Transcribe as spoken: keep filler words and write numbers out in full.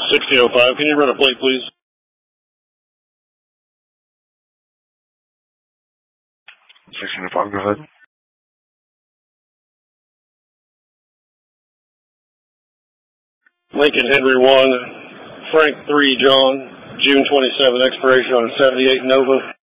sixty oh five, can you run a plate, please? sixteen oh five, go ahead. Lincoln Henry one, Frank three, John, June twenty-seventh, expiration on seventy-eight Nova.